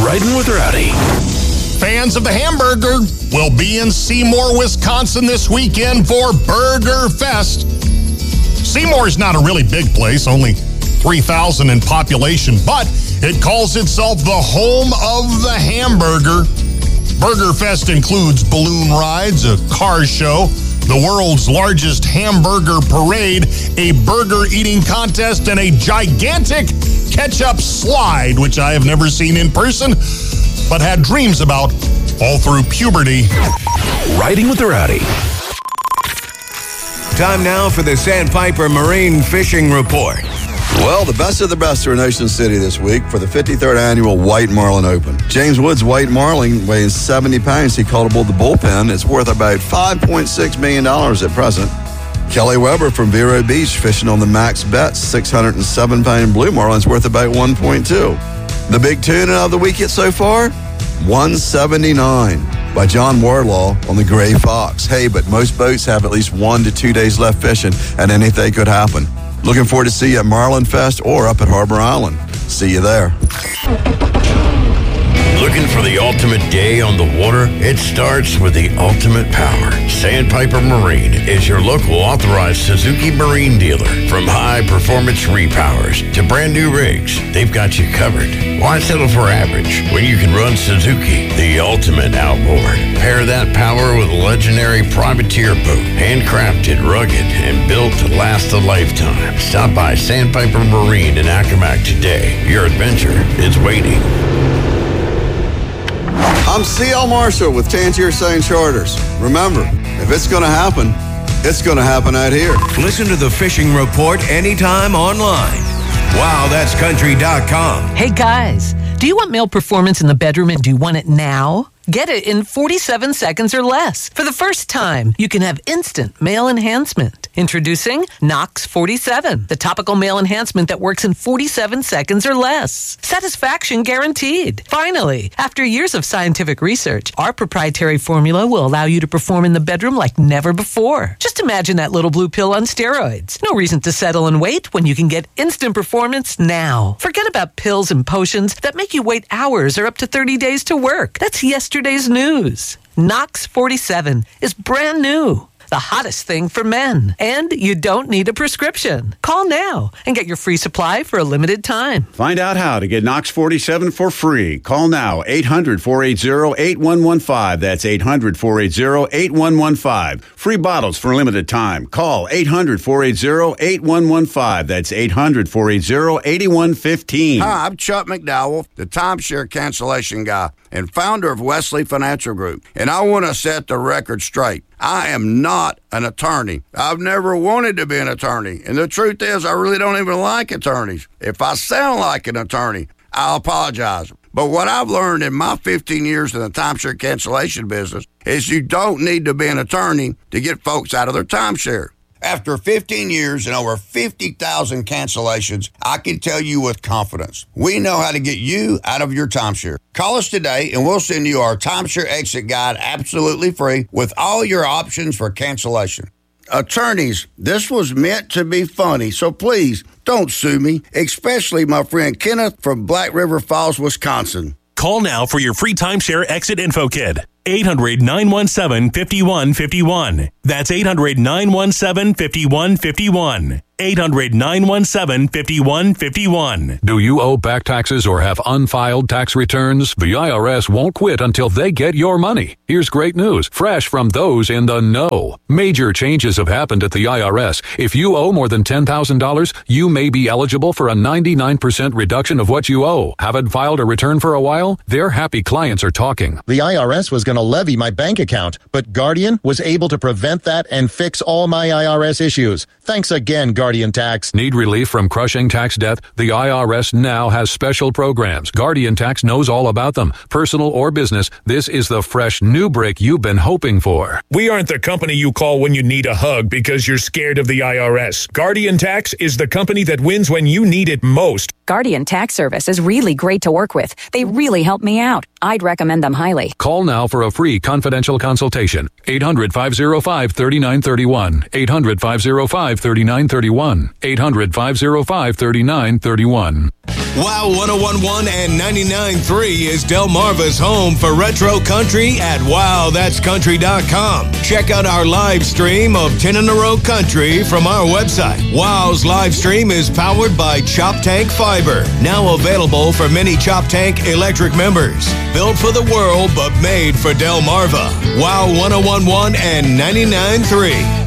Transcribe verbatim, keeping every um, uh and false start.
Riding with Rowdy. Fans of the hamburger will be in Seymour, Wisconsin this weekend for Burger Fest. Seymour is not a really big place, only three thousand in population, but it calls itself the home of the hamburger. Burger Fest includes balloon rides, a car show, the world's largest hamburger parade, a burger eating contest, and a gigantic ketchup slide, which I have never seen in person, but had dreams about all through puberty. Riding with the Rowdy. Time now for the Sandpiper Marine Fishing Report. Well, the best of the best are in Ocean City this week for the fifty-third annual White Marlin Open. James Woods' White Marlin weighs seventy pounds. He caught aboard the bullpen. It's worth about five point six million dollars at present. Kelly Weber from Vero Beach fishing on the Max Bet six hundred seven pound blue marlin's worth about one point two. The big tuna of the weekend so far, one seventy-nine by John Wardlaw on the Gray Fox. Hey, but most boats have at least one to two days left fishing, and anything could happen. Looking forward to see you at Marlin Fest or up at Harbor Island. See you there. Looking for the ultimate day on the water? It starts with the ultimate power. Sandpiper Marine is your local authorized Suzuki Marine dealer. From high-performance repowers to brand-new rigs, they've got you covered. Why settle for average when you can run Suzuki, the ultimate outboard? Pair that power with a legendary privateer boat, handcrafted, rugged, and built to last a lifetime. Stop by Sandpiper Marine in Accomack today. Your adventure is waiting. I'm C L Marshall with Tangier Saint Charters. Remember, if it's going to happen, it's going to happen out here. Listen to the Fishing Report anytime online. wow that's country dot com. Hey guys, do you want male performance in the bedroom and do you want it now? Get it in forty-seven seconds or less. For the first time, you can have instant male enhancement. Introducing Nox forty-seven, the topical male enhancement that works in forty-seven seconds or less. Satisfaction guaranteed. Finally, after years of scientific research, our proprietary formula will allow you to perform in the bedroom like never before. Just imagine that little blue pill on steroids. No reason to settle and wait when you can get instant performance now. Forget about pills and potions that make you wait hours or up to thirty days to work. That's yesterday's news. Nox forty-seven is brand new. The hottest thing for men. And you don't need a prescription. Call now and get your free supply for a limited time. Find out how to get Nox forty-seven for free. Call now, eight hundred, four eight zero, eight one one five. That's eight hundred, four eight zero, eight one one five. Free bottles for a limited time. Call eight hundred, four eight zero, eight one one five. That's eight hundred, four eight zero, eight one one five. Hi, I'm Chuck McDowell, the timeshare cancellation guy and founder of Wesley Financial Group. And I want to set the record straight. I am not an attorney. I've never wanted to be an attorney. And the truth is, I really don't even like attorneys. If I sound like an attorney, I'll apologize. But what I've learned in my fifteen years in the timeshare cancellation business is you don't need to be an attorney to get folks out of their timeshare. After fifteen years and over fifty thousand cancellations, I can tell you with confidence, we know how to get you out of your timeshare. Call us today and we'll send you our timeshare exit guide absolutely free with all your options for cancellation. Attorneys, this was meant to be funny, so please don't sue me, especially my friend Kenneth from Black River Falls, Wisconsin. Call now for your free timeshare exit info kit. eight hundred, nine one seven, five one five one. That's eight hundred, nine one seven, five one five one. eight hundred, nine one seven, five one five one. Do you owe back taxes or have unfiled tax returns? The I R S won't quit until they get your money. Here's great news, fresh from those in the know. Major changes have happened at the I R S. If you owe more than ten thousand dollars, you may be eligible for a ninety-nine percent reduction of what you owe. Haven't filed a return for a while? Their happy clients are talking. The I R S was going to levy my bank account, but Guardian was able to prevent that and fix all my I R S issues. Thanks again, Guardian Tax. Need relief from crushing tax debt? The I R S now has special programs. Guardian Tax knows all about them. Personal or business, this is the fresh new break you've been hoping for. We aren't the company you call when you need a hug because you're scared of the I R S. Guardian Tax is the company that wins when you need it most. Guardian Tax Service is really great to work with. They really help me out. I'd recommend them highly. Call now for a free confidential consultation. eight hundred, five oh five, five, three nine three one. eight hundred, five oh five, three nine three one. eight hundred, five oh five, three nine three one. Wow one oh one point one and ninety-nine point three is Delmarva's home for retro country at wow that's country dot com. Check out our live stream of ten in a row country from our website. Wow's live stream is powered by Chop Tank Fiber, now available for many Chop Tank electric members. Built for the world, but made for Delmarva. Wow one oh one point one and ninety-nine point three.